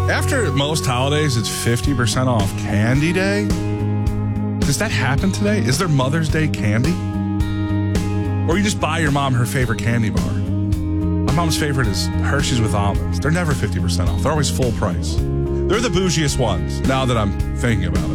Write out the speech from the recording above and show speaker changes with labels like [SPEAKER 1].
[SPEAKER 1] After most holidays, it's 50% off Candy Day. Does that happen today? Is there Mother's Day candy? Or you just buy your mom her favorite candy bar? My mom's favorite is Hershey's with almonds. They're never 50% off. They're always full price. They're the bougiest ones, now that I'm thinking about it.